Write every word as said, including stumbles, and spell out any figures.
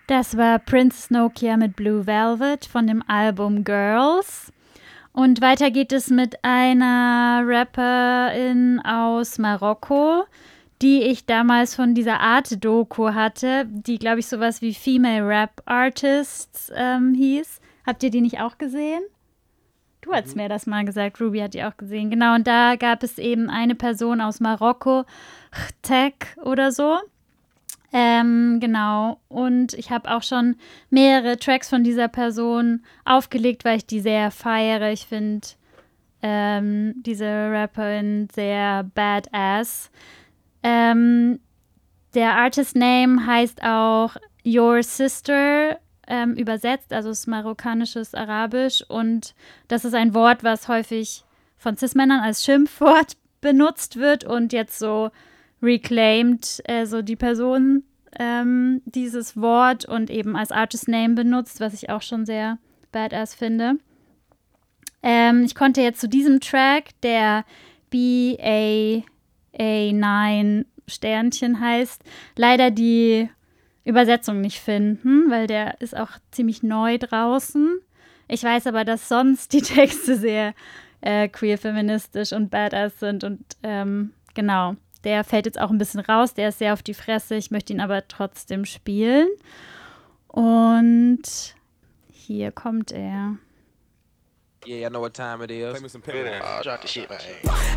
Das war Princess Nokia mit Blue Velvet von dem Album Girls. Und weiter geht es mit einer Rapperin aus Marokko, die ich damals von dieser Arte-Doku hatte, die, glaube ich, sowas wie Female Rap Artists ähm, hieß. Habt ihr die nicht auch gesehen? Du hast mhm. mir das mal gesagt, Ruby hat die auch gesehen. Genau, und da gab es eben eine Person aus Marokko, Tek oder so. Ähm, genau, und ich habe auch schon mehrere Tracks von dieser Person aufgelegt, weil ich die sehr feiere. Ich finde ähm, diese Rapperin sehr badass. Ähm, der Artist Name heißt auch Your Sister, ähm, übersetzt, also es ist marokkanisches Arabisch, und das ist ein Wort, was häufig von Cis-Männern als Schimpfwort benutzt wird und jetzt so reclaimed, also die Person ähm, dieses Wort und eben als Artist Name benutzt, was ich auch schon sehr badass finde. Ähm, ich konnte jetzt zu diesem Track, der B A A neun Sternchen heißt, leider die Übersetzung nicht finden, weil der ist auch ziemlich neu draußen. Ich weiß aber, dass sonst die Texte sehr äh, queer-feministisch und badass sind und ähm, genau. Der fällt jetzt auch ein bisschen raus, der ist sehr auf die Fresse. Ich möchte ihn aber trotzdem spielen. Und hier kommt er. Yeah, I know what time it is. Play me some Pimp. Uh, drop the shit, man.